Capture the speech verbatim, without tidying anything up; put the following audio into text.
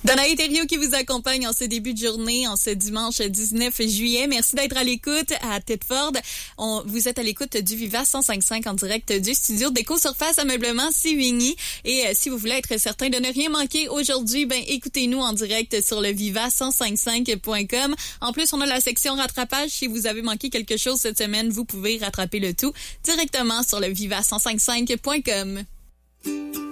Danaï Thériault qui vous accompagne en ce début de journée, en ce dimanche dix-neuf juillet. Merci d'être à l'écoute à Thetford. On, vous êtes à l'écoute du Viva cent cinq cinq en direct du studio d'Éco-Surface Ameublement Sévigny. Et euh, si vous voulez être certain de ne rien manquer aujourd'hui, ben écoutez-nous en direct sur le viva cent cinquante-cinq point com. En plus, on a la section rattrapage. Si vous avez manqué quelque chose cette semaine, vous pouvez rattraper le tout directement sur le viva cent cinquante-cinq point com.